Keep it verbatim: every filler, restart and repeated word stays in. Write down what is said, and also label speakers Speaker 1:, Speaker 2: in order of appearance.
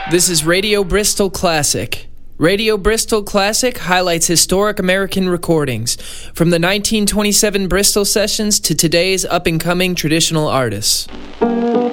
Speaker 1: This is Radio Bristol Classic. Radio Bristol Classic highlights historic American recordings, from the nineteen twenty-seven Bristol sessions to today's up-and-coming traditional artists.